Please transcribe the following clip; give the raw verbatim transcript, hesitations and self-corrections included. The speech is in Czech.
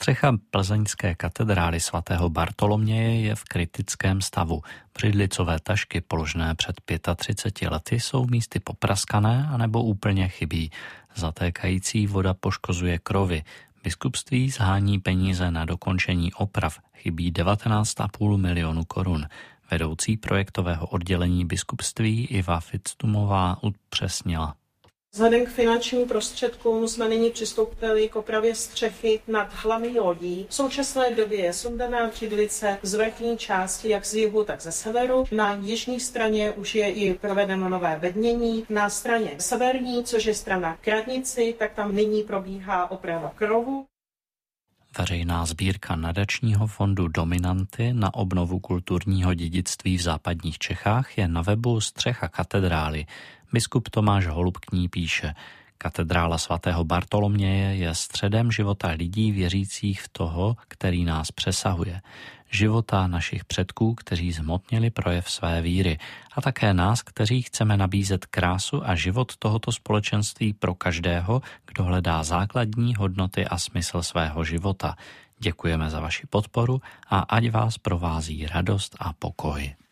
Střecha plzeňské katedrály svatého Bartoloměje je v kritickém stavu. Břidlicové tašky položené před třiceti pěti lety jsou místy popraskané anebo úplně chybí. Zatékající voda poškozuje krovy. Biskupství shání peníze na dokončení oprav. Chybí devatenáct a půl milionu korun. Vedoucí projektového oddělení biskupství Iva Fitztumová upřesnila. Vzhledem k finančním prostředkům jsme nyní přistoupili k opravě střechy nad hlavní lodí. V současné době je sundaná břidlice z vrchní části jak z jihu, tak ze severu. Na jižní straně už je i provedeno nové bednění. Na straně severní, což je strana k radnici, tak tam nyní probíhá oprava krovu. Veřejná sbírka nadačního fondu Dominanty na obnovu kulturního dědictví v západních Čechách je na webu Střecha katedrály. Biskup Tomáš Holub k ní píše: Katedrála svatého Bartoloměje je středem života lidí věřících v toho, který nás přesahuje. Života našich předků, kteří zhmotnili projev své víry, a také nás, kteří chceme nabízet krásu a život tohoto společenství pro každého, kdo hledá základní hodnoty a smysl svého života. Děkujeme za vaši podporu a ať vás provází radost a pokoj.